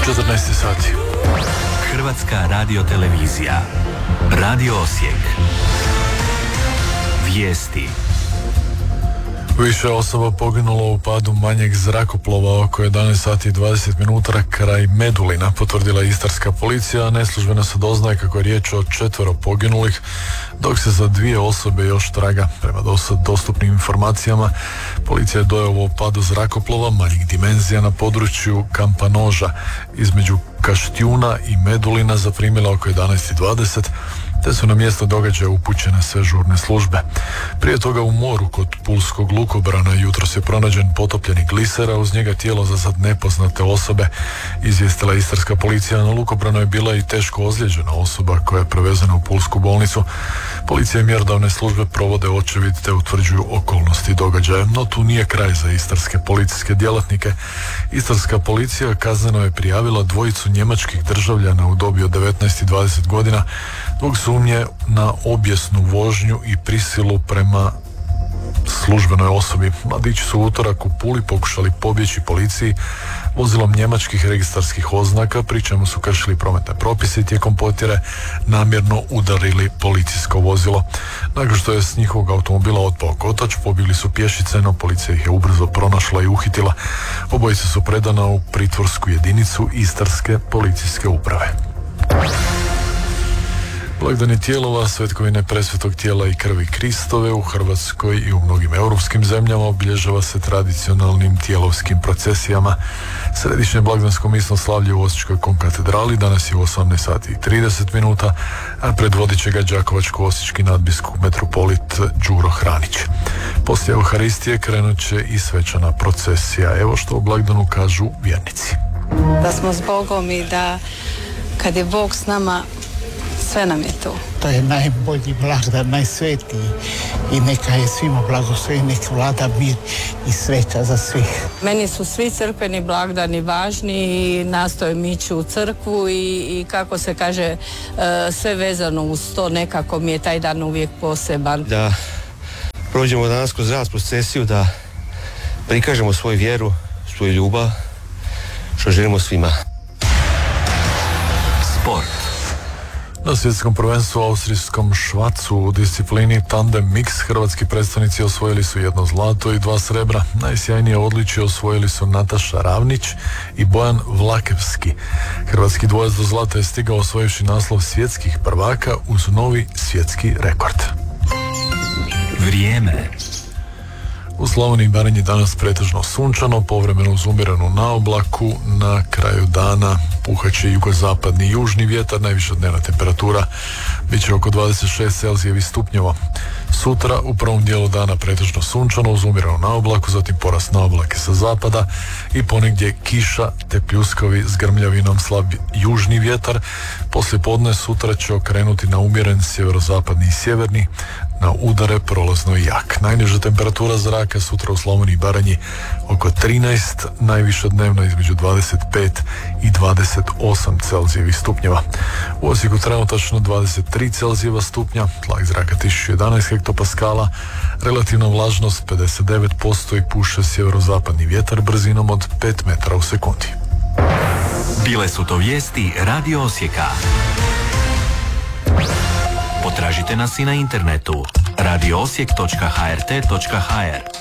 14 sati. Hrvatska radiotelevizija. Radio Osijek. Vijesti. Više osoba poginulo u padu manjeg zrakoplova oko 11 sati i 20 minuta kraj Medulina, potvrdila istarska policija. Neslužbeno se doznaje kako je riječ o 4 poginulih, dok se za 2 osobe još traga. Prema dostupnim informacijama, policija je dojavu o padu zrakoplova manjih dimenzija na području Kampanoža između Kaštjuna i Medulina zaprimila oko 11:20, te su na mjesto događaja upućene sve žurne službe. Prije toga u moru kod pulskog lukobrana jutros je pronađen potopljeni gliser, a uz njega tijelo za sad nepoznate osobe, izvijestila istarska policija. Na lukobranu je bila i teško ozlijeđena osoba koja je prevezena u pulsku bolnicu. Policija i mjerodavne službe provode očevid te utvrđuju okolnosti događaja. No tu nije kraj za istarske policijske djelatnike. Istarska policija kazneno je prijavila 2 njemačkih državljana u dobi od 19 i 20 godina zbog sumnje na obijesnu vožnju i prisilu prema službenoj osobi. Mladići su u utorak u Puli pokušali pobjeći policiji vozilom njemačkih registarskih oznaka, pri čemu su kršili prometne propise i tijekom potjere namjerno udarili policijsko vozilo. Nakon što je s njihovog automobila otpao kotač, pobjegli su pješice, no policija ih je ubrzo pronašla i uhitila. Obojica su predana u pritvorsku jedinicu Istarske policijske uprave. Blagdani tijelova, svetkovine presvetog tijela i krvi Kristove u Hrvatskoj i u mnogim europskim zemljama obilježava se tradicionalnim tijelovskim procesijama. Središnje blagdansko misno slavlje u Osječkoj konkatedrali danas je u 18 sati i 30 minuta, a predvodit će ga đakovačko-osječki nadbiskup metropolit Đuro Hranić. Poslije Euharistije krenut će i svečana procesija. Evo što o blagdanu kažu vjernici. Da smo s Bogom i da kad je Bog s nama, sve nam je tu. To je najbolji blagdan, najsvetiji i neka je svima blagoslovi, neka vlada mir i sreća za svih. Meni su svi crkveni blagdani važni i nastojim ići u crkvu i kako se kaže, sve vezano uz to, nekako mi je taj dan uvijek poseban. Da prođemo danas kroz rast procesiju, da prikažemo svoju vjeru, svoju ljubav, što želimo svima. Sport. Na svjetskom prvenstvu u austrijskom Švacu u disciplini tandem mix hrvatski predstavnici osvojili su 1 zlato i 2 srebra. Najsjajnije odličje osvojili su Nataša Ravnić i Bojan Vlakevski. Hrvatski dvojac do zlata je stigao osvojivši naslov svjetskih prvaka uz novi svjetski rekord. Vrijeme. U Slavoniji i Baranji danas pretežno sunčano, povremeno uz umjerenu naoblaku. Na kraju dana puhaće jugozapadni i južni vjetar, najviša dnevna temperatura bit će oko 26 celzijevih stupnjeva. Sutra u prvom dijelu dana pretežno sunčano uz umjerenu naoblaku, zatim porast naoblake sa zapada i ponegdje kiša te pljuskovi s grmljavinom, slab južni vjetar. Poslije podne sutra će okrenuti na umjeren sjeverozapadni i sjeverni, na udare prolazno i jak. Najniža temperatura zraka sutra u Slavoniji i Baranji oko 13, najviša dnevna između 25 i 28 celzijevih stupnjeva. U Osijeku trenutačno 23 celzijeva stupnja, tlak zraka 1011 hektopaskala, relativna vlažnost 59% i puše sjeverozapadni vjetar brzinom od 5 metara u sekundi. Bile su to vijesti Radio Osijeka. Potražite nas i na internetu radioosijek.hrt.hr.